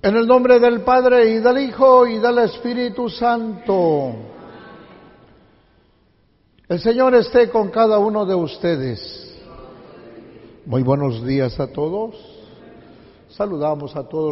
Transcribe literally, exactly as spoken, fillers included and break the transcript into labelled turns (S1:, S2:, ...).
S1: En el nombre del Padre, y del Hijo, y del Espíritu Santo. El Señor esté con cada uno de ustedes. Muy buenos días a todos. Saludamos a todos